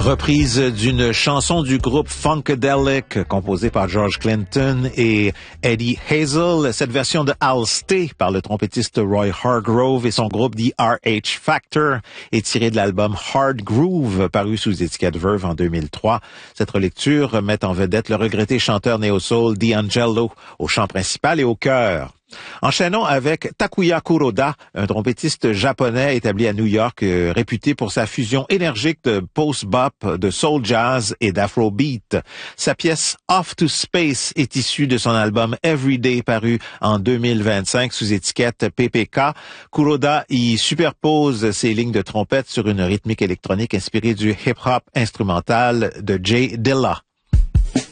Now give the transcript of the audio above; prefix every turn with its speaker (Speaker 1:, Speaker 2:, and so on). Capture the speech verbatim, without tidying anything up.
Speaker 1: Reprise d'une chanson du groupe Funkadelic, composée par George Clinton et Eddie Hazel. Cette version de I'll Stay par le trompettiste Roy Hargrove et son groupe The R H Factor est tirée de l'album Hard Groove, paru sous étiquette Verve en deux mille trois. Cette relecture met en vedette le regretté chanteur néo-soul D'Angelo au chant principal et au chœur. Enchaînons avec Takuya Kuroda, un trompettiste japonais établi à New York, euh, réputé pour sa fusion énergique de post-bop, de soul jazz et d'afrobeat. Sa pièce Off to Space est issue de son album Everyday, paru en deux mille vingt-cinq sous étiquette P P K. Kuroda y superpose ses lignes de trompette sur une rythmique électronique inspirée du hip-hop instrumental de Jay Dilla.